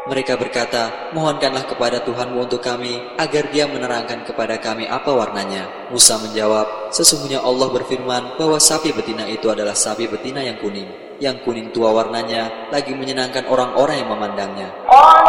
Mereka berkata, mohonkanlah kepada Tuhanmu untuk kami, agar Dia menerangkan kepada kami apa warnanya. Musa menjawab, sesungguhnya Allah berfirman bahwa sapi betina itu adalah sapi betina yang kuning. Yang kuning tua warnanya lagi menyenangkan orang-orang yang memandangnya.